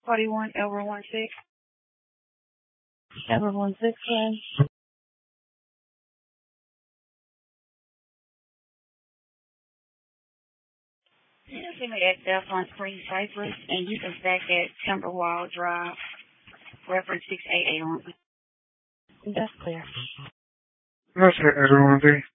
41 Elmer 16. Elmer 16. You can see me at Delphine Springs, Cypress, and you can stack at Timberwall Drive, reference 688. That's clear. That's it, everyone.